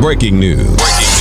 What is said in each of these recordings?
Breaking news.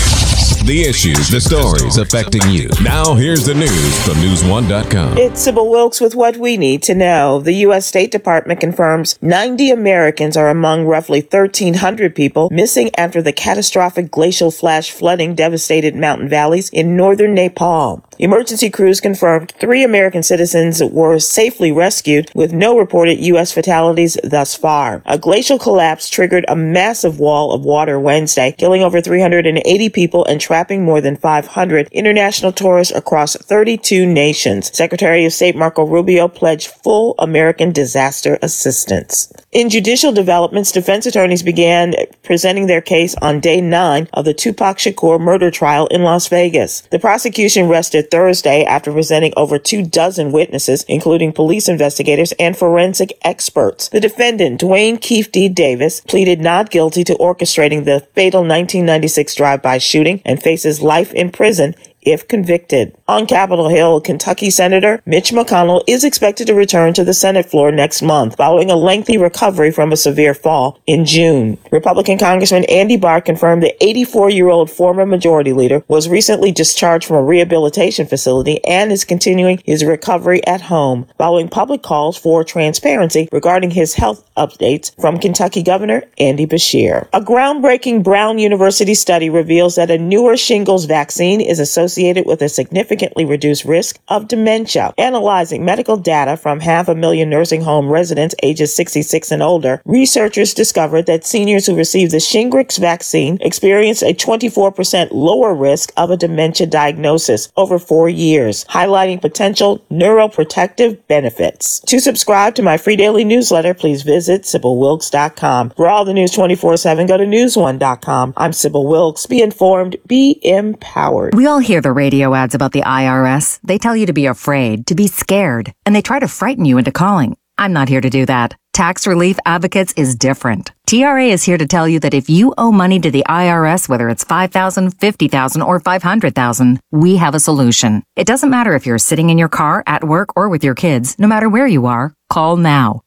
The issues, the stories affecting you. Now here's the news from News1.com. It's Sybil Wilkes with what we need to know. The U.S. State Department confirms 90 Americans are among roughly 1,300 people missing after the catastrophic glacial flash flooding devastated mountain valleys in northern Nepal. Emergency crews confirmed 3 American citizens were safely rescued with no reported U.S. fatalities thus far. A glacial collapse triggered a massive wall of water Wednesday, killing over 380 people and trapping more than 500 international tourists across 32 nations. Secretary of State Marco Rubio pledged full American disaster assistance. In judicial developments, defense attorneys began presenting their case on day 9 of the Tupac Shakur murder trial in Las Vegas. The prosecution rested Thursday after presenting over 24 witnesses, including police investigators and forensic experts. The defendant, Dwayne Keefe D. Davis, pleaded not guilty to orchestrating the fatal 1996 drive-by shooting and faces life in prison if convicted. On Capitol Hill, Kentucky Senator Mitch McConnell is expected to return to the Senate floor next month following a lengthy recovery from a severe fall in June. Republican Congressman Andy Barr confirmed the 84-year-old former majority leader was recently discharged from a rehabilitation facility and is continuing his recovery at home following public calls for transparency regarding his health updates from Kentucky Governor Andy Beshear. A groundbreaking Brown University study reveals that a newer shingles vaccine is associated with a significantly reduced risk of dementia. Analyzing medical data from 500,000 nursing home residents ages 66 and older, researchers discovered that seniors who received the Shingrix vaccine experienced a 24% lower risk of a dementia diagnosis over 4 years, highlighting potential neuroprotective benefits. To subscribe to my free daily newsletter, please visit SybilWilkes.com. For all the news 24/7, go to News1.com. I'm Sybil Wilkes. Be informed, be empowered. We all hear the radio ads about the IRS. They tell you to be afraid, to be scared, and they try to frighten you into calling. I'm not here to do that. Tax Relief Advocates is different. TRA is here to tell you that if you owe money to the IRS, whether it's $5,000, $50,000, or $500,000, we have a solution. It doesn't matter if you're sitting in your car, at work, or with your kids. No matter where you are, call now.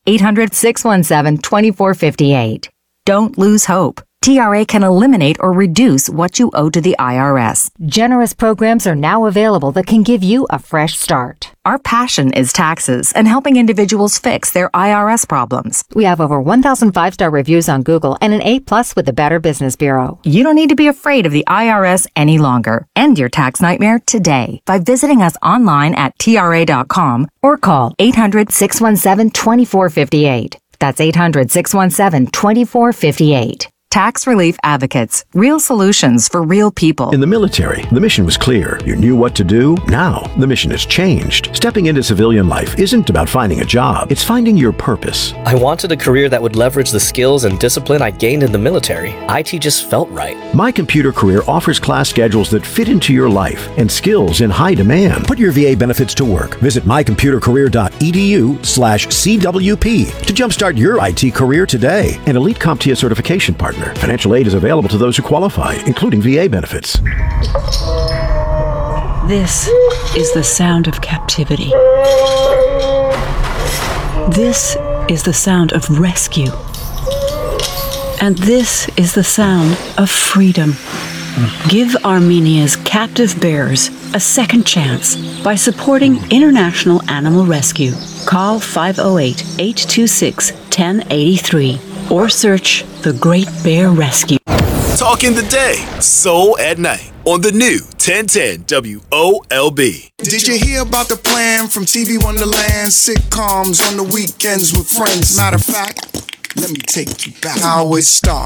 800-617-2458. Don't lose hope. TRA can eliminate or reduce what you owe to the IRS. Generous programs are now available that can give you a fresh start. Our passion is taxes and helping individuals fix their IRS problems. We have over 1,000 5-star reviews on Google and an A+ with the Better Business Bureau. You don't need to be afraid of the IRS any longer. End your tax nightmare today by visiting us online at TRA.com or call 800-617-2458. That's 800-617-2458. Tax Relief Advocates. Real solutions for real people. In the military, the mission was clear. You knew what to do. Now, the mission has changed. Stepping into civilian life isn't about finding a job. It's finding your purpose. I wanted a career that would leverage the skills and discipline I gained in the military. IT just felt right. My Computer Career offers class schedules that fit into your life and skills in high demand. Put your VA benefits to work. Visit mycomputercareer.edu/CWP to jumpstart your IT career today. An elite CompTIA certification partner. Financial aid is available to those who qualify, including VA benefits. This is the sound of captivity. This is the sound of rescue. And this is the sound of freedom. Give Armenia's captive bears a second chance by supporting International Animal Rescue. Call 508-826-1083 or search The Great Bear Rescue. Talking the day, soul at night on the new 1010 WOLB. Did you hear about the plan from TV Wonderland? Sitcoms on the weekends with friends. Matter of fact, let me take you back. How it started.